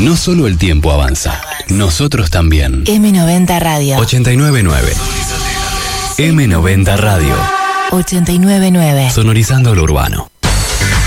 No solo el tiempo avanza, nosotros también. M90 Radio. 899. M90 Radio. 899. Sonorizando lo urbano.